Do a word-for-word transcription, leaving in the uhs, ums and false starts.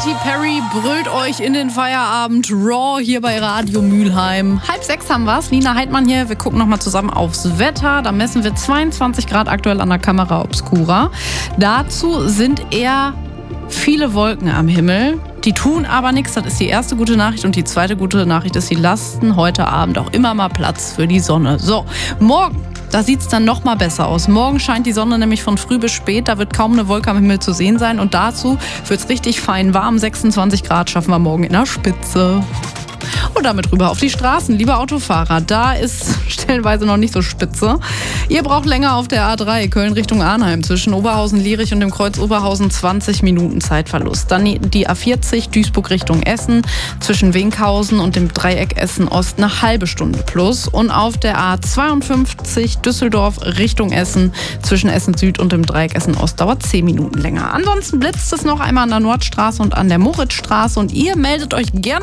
Katy Perry brüllt euch in den Feierabend Raw hier bei Radio Mülheim. Halb sechs haben wir's. Nina Heidmann hier. Wir gucken nochmal zusammen aufs Wetter. Da messen wir zweiundzwanzig Grad aktuell an der Camera Obscura. Dazu sind eher viele Wolken am Himmel. Die tun aber nichts. Das ist die erste gute Nachricht. Und die zweite gute Nachricht ist, sie lassen heute Abend auch immer mal Platz für die Sonne. So, morgen. Da sieht es dann noch mal besser aus. Morgen scheint die Sonne nämlich von früh bis spät. Da wird kaum eine Wolke am Himmel zu sehen sein. Und dazu wird es richtig fein warm. sechsundzwanzig Grad schaffen wir morgen in der Spitze. Und damit rüber auf die Straßen. Liebe Autofahrer, da ist stellenweise noch nicht so spitze. Ihr braucht länger auf der A drei Köln Richtung Arnheim zwischen Oberhausen, Lierich und dem Kreuz Oberhausen zwanzig Minuten Zeitverlust. Dann die A vierzig Duisburg Richtung Essen zwischen Wenkhausen und dem Dreieck Essen Ost eine halbe Stunde plus. Und auf der A zweiundfünfzig Düsseldorf Richtung Essen zwischen Essen Süd und dem Dreieck Essen Ost dauert zehn Minuten länger. Ansonsten blitzt es noch einmal an der Nordstraße und an der Moritzstraße und ihr meldet euch gerne